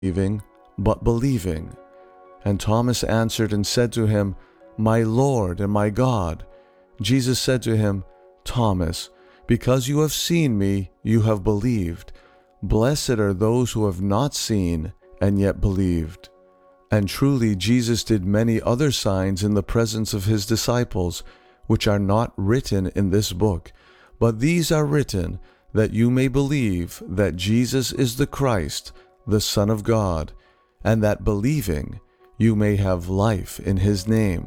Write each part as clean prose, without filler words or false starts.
believing, but believing. And Thomas answered and said to him, My Lord and my God. Jesus said to him, Thomas, because you have seen me, you have believed. Blessed are those who have not seen and yet believed. And truly Jesus did many other signs in the presence of his disciples, which are not written in this book, but these are written that you may believe that Jesus is the Christ, the Son of God, and that believing you may have life in his name.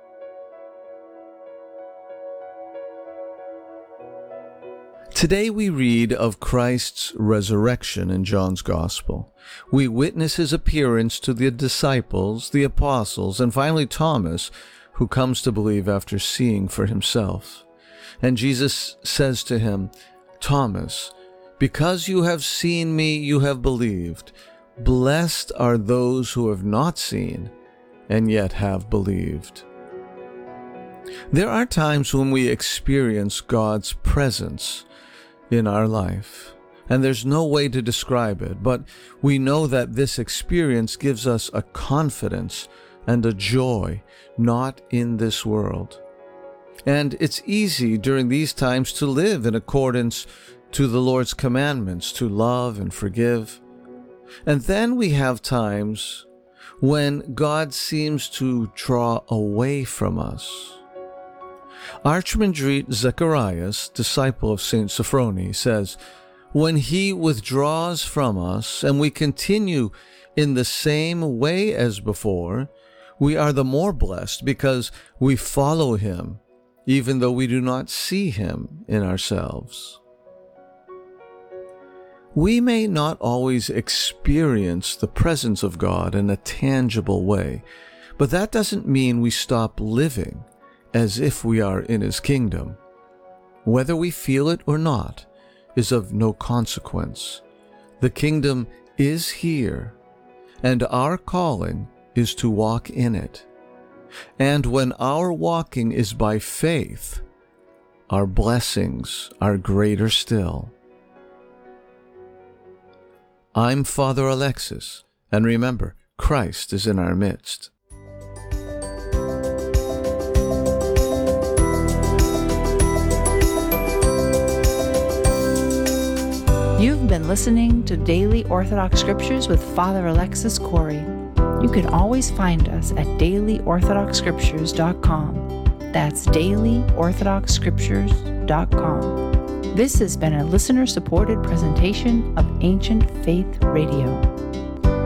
Today we read of Christ's resurrection in John's Gospel. We witness his appearance to the disciples, the apostles, and finally Thomas, who comes to believe after seeing for himself. And Jesus says to him, Thomas, because you have seen me, you have believed. Blessed are those who have not seen and yet have believed. There are times when we experience God's presence in our life, and there's no way to describe it, but we know that this experience gives us a confidence and a joy not in this world. And it's easy during these times to live in accordance to the Lord's commandments, to love and forgive. And then we have times when God seems to draw away from us. Archimandrite Zacharias, disciple of Saint Sophrony, says, when he withdraws from us and we continue in the same way as before, we are the more blessed because we follow him, even though we do not see him in ourselves. We may not always experience the presence of God in a tangible way, but that doesn't mean we stop living as if we are in his kingdom. Whether we feel it or not is of no consequence. The kingdom is here, and our calling is to walk in it. And when our walking is by faith, our blessings are greater still. I'm Father Alexis, and remember, Christ is in our midst. You've been listening to Daily Orthodox Scriptures with Father Alexis Corey. You can always find us at dailyorthodoxscriptures.com. That's dailyorthodoxscriptures.com. This has been a listener-supported presentation of Ancient Faith Radio.